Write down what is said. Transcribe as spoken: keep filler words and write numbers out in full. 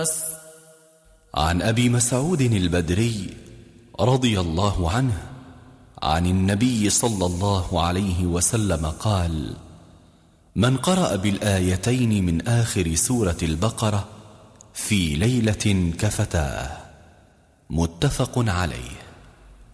عن أبي مسعود البدري رضي الله عنه عن النبي صلى الله عليه وسلم قال: من قرأ بالآيتين من آخر سورة البقرة في ليلة كفتاه. متفق عليه.